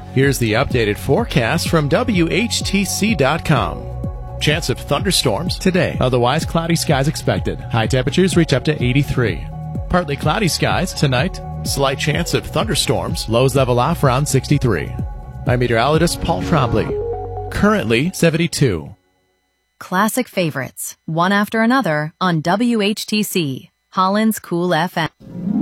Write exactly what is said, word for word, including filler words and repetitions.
Here's the updated forecast from W H T C dot com. Chance of thunderstorms today. Otherwise, cloudy skies expected. High temperatures reach up to eighty-three. Partly cloudy skies tonight. Slight chance of thunderstorms. Lows level off around sixty-three. I'm meteorologist Paul Trombley. Currently seventy-two. Classic favorites, one after another on W H T C, Holland's Cool F M.